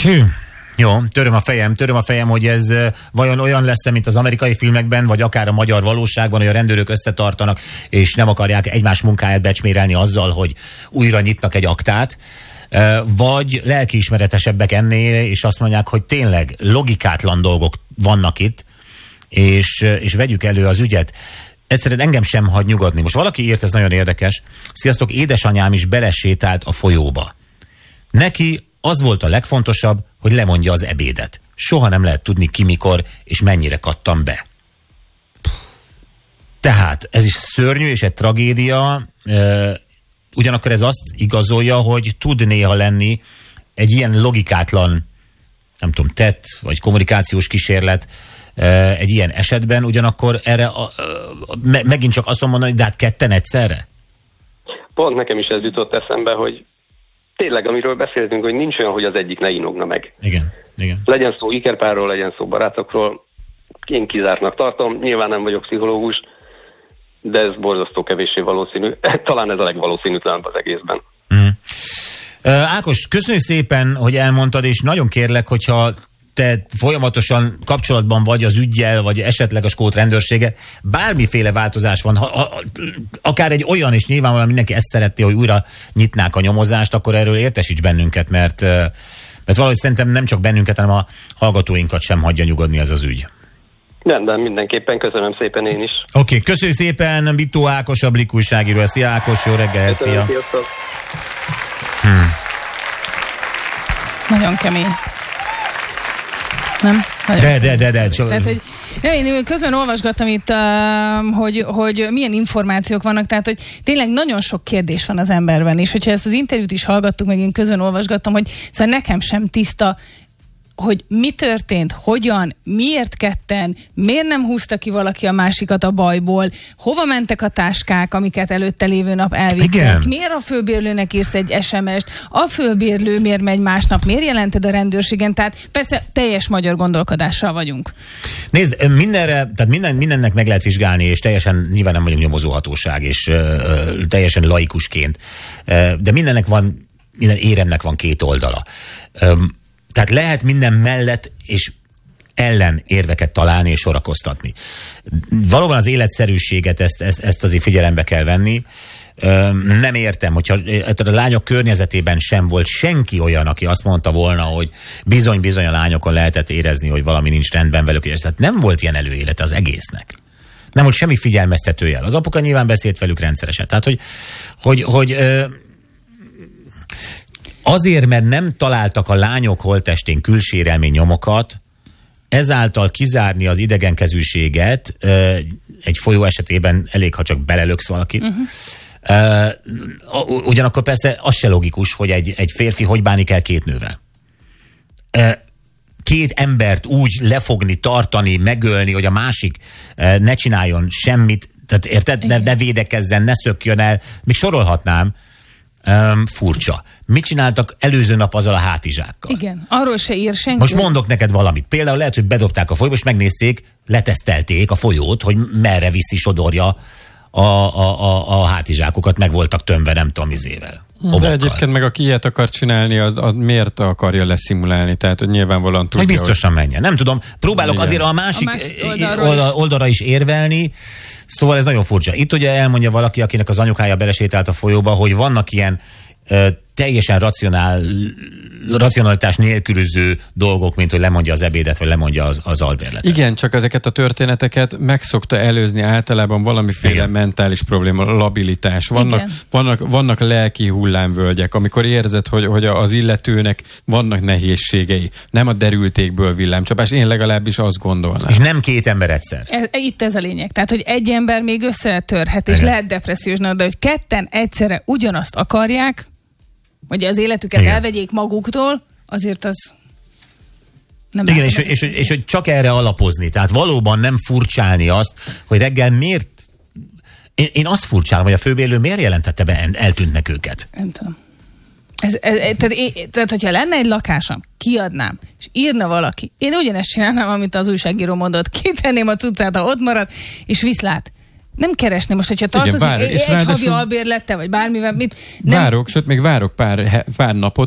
Jó, töröm a fejem, hogy ez vajon olyan lesz, mint az amerikai filmekben, vagy akár a magyar valóságban, hogy a rendőrök összetartanak, és nem akarják egymás munkáját becsmérelni azzal, hogy újra nyitnak egy aktát, vagy lelkiismeretesebbek ennél, és azt mondják, hogy tényleg logikátlan dolgok vannak itt, és vegyük elő az ügyet. Egyszerűen engem sem hagy nyugodni. Most valaki írt, ez nagyon érdekes. Sziasztok, édesanyám is belesétált a folyóba. Neki az volt a legfontosabb, hogy lemondja az ebédet. Soha nem lehet tudni ki mikor és mennyire kattan be. Tehát ez is szörnyű és egy tragédia, ugyanakkor ez azt igazolja, hogy tud néha lenni egy ilyen logikátlan, nem tudom, tett vagy kommunikációs kísérlet egy ilyen esetben, ugyanakkor erre megint csak azt tudom mondani, de hát ketten egyszerre? Pont nekem is ez jutott eszembe, hogy tényleg, amiről beszéltünk, hogy nincs olyan, hogy az egyik ne inogna meg. Igen. Legyen szó ikerpárról, legyen szó barátokról, én kizártnak tartom, nyilván nem vagyok pszichológus, de ez borzasztó kevéssé valószínű. Talán ez a legvalószínűtlenebb az egészben. Ákos, köszönjük szépen, hogy elmondtad, és nagyon kérlek, hogyha te folyamatosan kapcsolatban vagy az üggyel, vagy esetleg a skót rendőrsége, bármiféle változás van, akár egy olyan, és nyilvánvalóan mindenki ezt szereti, hogy újra nyitnák a nyomozást, akkor erről értesíts bennünket, mert valahogy szerintem nem csak bennünket, hanem a hallgatóinkat sem hagyja nyugodni ez az ügy. Rendben, mindenképpen, köszönöm szépen én is. Oké, köszönjük szépen, Bittó Ákos, a Blik újságíró. Szia Ákos, jó reggelt, szia. Nagyon kemény. Nem? De. Tehát, hogy én közben olvasgattam itt, hogy milyen információk vannak, tehát, hogy tényleg nagyon sok kérdés van az emberben, és hogyha ezt az interjút is hallgattuk, meg én közben olvasgattam, hogy szóval nekem sem tiszta, hogy mi történt, hogyan, miért ketten, miért nem húzta ki valaki a másikat a bajból, hova mentek a táskák, amiket előtte lévő nap elvittek, miért a főbérlőnek írsz egy SMS-t, a főbérlő miért megy másnap, miért jelented a rendőrségen, tehát persze teljes magyar gondolkodással vagyunk. Nézd, mindennek meg lehet vizsgálni, és teljesen nyilván nem vagyunk nyomozóhatóság, és teljesen laikusként, de minden éremnek van két oldala. Tehát lehet minden mellett és ellen érveket találni és sorakoztatni. Valóban az életszerűséget ezt azért figyelembe kell venni. Nem értem, hogyha a lányok környezetében sem volt senki olyan, aki azt mondta volna, hogy bizony a lányokon lehetett érezni, hogy valami nincs rendben velük. Tehát nem volt ilyen előélete az egésznek. Nem volt semmi figyelmeztetőjel. Az apuka nyilván beszélt velük rendszeresen. Tehát, hogy azért, mert nem találtak a lányok holttestén külsérelmi nyomokat, ezáltal kizárni az idegenkezűséget, egy folyó esetében elég, ha csak belelöksz valakit. Ugyanakkor persze az se logikus, hogy egy férfi hogy bánik el két nővel. Két embert úgy lefogni, tartani, megölni, hogy a másik ne csináljon semmit, tehát érted? Ne védekezzen, ne szökjön el, még sorolhatnám. Furcsa. Mit csináltak előző nap azzal a hátizsákkal? Igen, arról se ír senki. Most mondok neked valamit. Például lehet, hogy bedobták a folyóba, és megnézték, letesztelték a folyót, hogy merre viszi, sodorja a hátizsákokat, meg voltak tömve, nem tudom, izével. De egyébként meg aki ilyet akar csinálni, az miért akarja leszimulálni? Tehát, hogy nyilvánvalóan tudja, hogy biztosan menjen. Nem tudom, próbálok azért a másik oldalra is érvelni, szóval ez nagyon furcsa. Itt ugye elmondja valaki, akinek az anyukája belesétált a folyóba, hogy vannak ilyen teljesen racionalitás nélkülöző dolgok, mint hogy lemondja az ebédet, vagy lemondja az albérletet. Igen, csak ezeket a történeteket meg szokta előzni általában valamiféle mentális probléma, labilitás. Vannak lelki hullámvölgyek, amikor érzed, hogy az illetőnek vannak nehézségei. Nem a derültékből villámcsapás, én legalábbis azt gondolnám. És nem két ember egyszer. Itt ez a lényeg. Tehát, hogy egy ember még összetörhet, és lehet depressziós, de hogy ketten egyszerre ugyanazt akarják, hogy az életüket elvegyék maguktól, azért az nem. Igen, és hogy csak erre alapozni. Tehát valóban nem furcsálni azt, hogy reggel miért... Én azt furcsálom, hogy a főbérlő miért jelentette be, eltűntnek őket. Nem tudom. Tehát, hogyha lenne egy lakásom, kiadnám, és írna valaki, én ugyanezt csinálnám, amit az újságíró mondott, kitenném a cuccát, ha ott marad, és viszlát. Nem keresni most, hogyha tartozik egy havi albérlettel, vagy bármivel, mit... Várok, sőt, még várok pár napot,